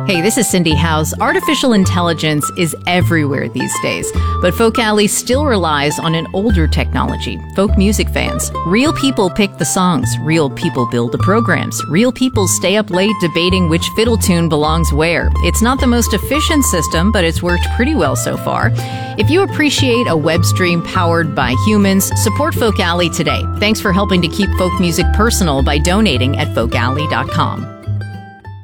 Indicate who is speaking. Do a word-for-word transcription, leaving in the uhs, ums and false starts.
Speaker 1: Hey, this is Cindy House. Artificial intelligence is everywhere these days, but Folk Alley still relies on an older technology. Folk music fans. Real people pick the songs. Real people build the programs. Real people stay up late debating which fiddle tune belongs where. It's not the most efficient system, but it's worked pretty well so far. If you appreciate a web stream powered by humans, support Folk Alley today. Thanks for helping to keep folk music personal by donating at folk alley dot com.